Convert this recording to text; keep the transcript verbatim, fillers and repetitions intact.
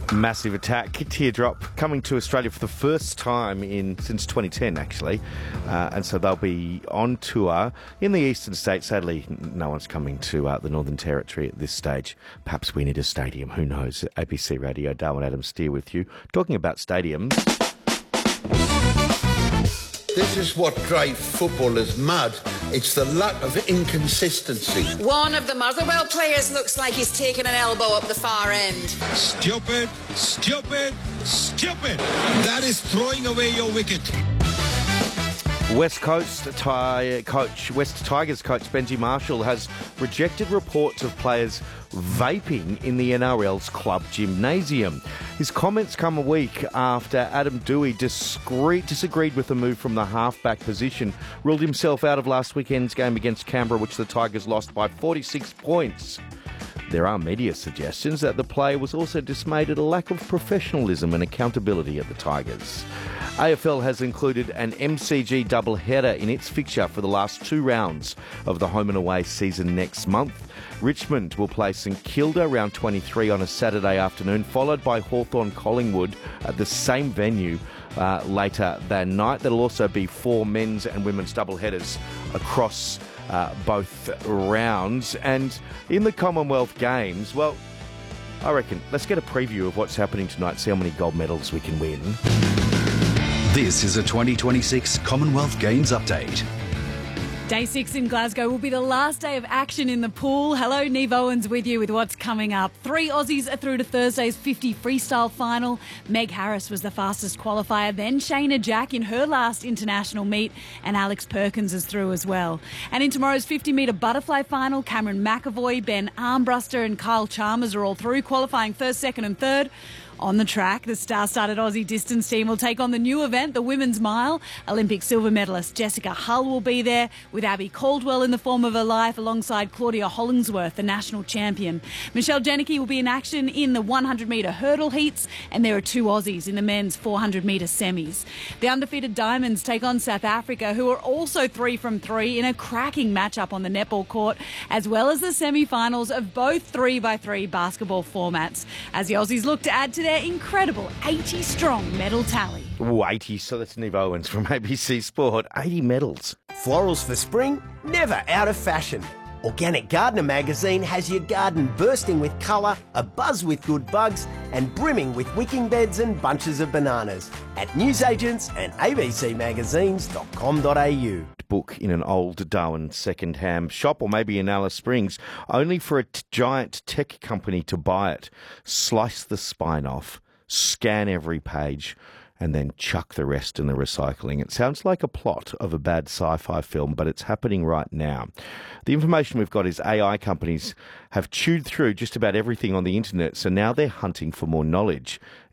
Massive Attack, Teardrop, coming to Australia for the first time in since twenty ten, actually. Uh, and so they'll be on tour in the eastern states. Sadly, no one's coming to uh, the Northern Territory at this stage. Perhaps we need a stadium, who knows? A B C Radio, Darwin Adams Steer with you. Talking about stadiums. This is what drives footballers mad. It's the lack of inconsistency. One of the Motherwell players looks like he's taken an elbow up the far end. Stupid, stupid, stupid. That is throwing away your wicket. West Coast Ti- coach, West Tigers coach Benji Marshall has rejected reports of players vaping in the N R L's club gymnasium. His comments come a week after Adam Doueihi discreet, disagreed with the move from the halfback position, ruled himself out of last weekend's game against Canberra, which the Tigers lost by forty-six points. There are media suggestions that the player was also dismayed at a lack of professionalism and accountability at the Tigers. A F L has included an M C G doubleheader in its fixture for the last two rounds of the home and away season next month. Richmond will play St Kilda round twenty-three on a Saturday afternoon, followed by Hawthorn Collingwood at the same venue uh, later that night. There'll also be four men's and women's doubleheaders across uh, both rounds. And in the Commonwealth Games, well, I reckon let's get a preview of what's happening tonight, see how many gold medals we can win. This is a twenty twenty-six Commonwealth Games update. Day six in Glasgow will be the last day of action in the pool. Hello, Neve Owens with you with what's coming up. Three Aussies are through to Thursday's fifty freestyle final. Meg Harris was the fastest qualifier, then Shayna Jack in her last international meet, and Alex Perkins is through as well. And in tomorrow's fifty metre butterfly final, Cameron McAvoy, Ben Armbruster and Kyle Chalmers are all through, qualifying first, second and third. On the track, the star-studded Aussie distance team will take on the new event, the Women's Mile. Olympic silver medalist Jessica Hull will be there, with Abby Caldwell in the form of her life alongside Claudia Hollingsworth, the national champion. Michelle Janicki will be in action in the one hundred metre hurdle heats, and there are two Aussies in the men's four hundred metre semis. The undefeated Diamonds take on South Africa, who are also three from three in a cracking matchup on the netball court, as well as the semi-finals of both three by three basketball formats, as the Aussies look to add to their incredible eighty-strong medal tally. Ooh, eighty, so that's Neve Owens from A B C Sport. eighty medals. Florals for spring, never out of fashion. Organic Gardener magazine has your garden bursting with colour, abuzz with good bugs, and brimming with wicking beds and bunches of bananas at newsagents and a b c magazines dot com dot a u. Book in an old Darwin second-hand shop or maybe in Alice Springs, only for a t- giant tech company to buy it, slice the spine off, scan every page, and then chuck the rest in the recycling. It sounds like a plot of a bad sci-fi film, but it's happening right now. The information we've got is A I companies have chewed through just about everything on the internet, so now they're hunting for more knowledge.